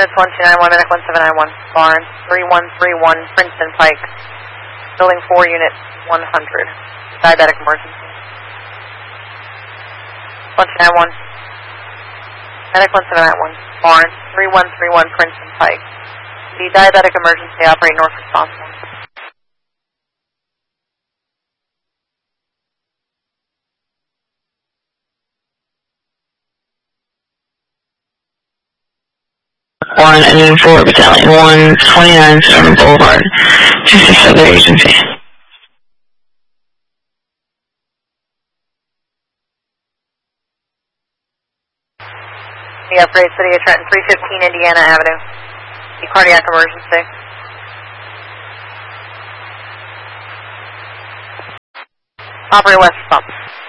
units 1291, Medic 1791, Barnes, 3131, Princeton Pike, Building 4, Unit 100, diabetic emergency. 1291, Medic 1791, Barnes, 3131, Princeton Pike. The diabetic emergency, operate north responsible. One and 4 Battalion 129 Stone Boulevard, 26 other agency. The upgrade, City of Trenton, 315 Indiana Avenue. The cardiac emergency. Operate west response.